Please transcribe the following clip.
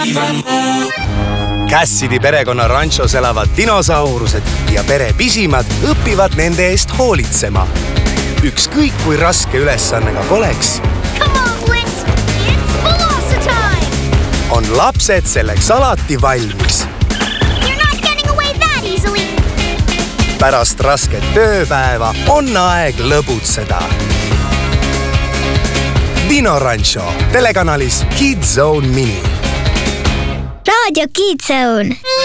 Cassidy perekonna ranchos elavad dinosaurused ja pere pisimad õpivad nende eest hoolitsema. Ükskõik kui raske ülesanne ka poleks, on lapsed selleks alati valmis. Pärast rasket tööpäeva on aeg lõbutseda. Dino Rancho telekanalis Kids Zone Mini. Raadio Kids Zone.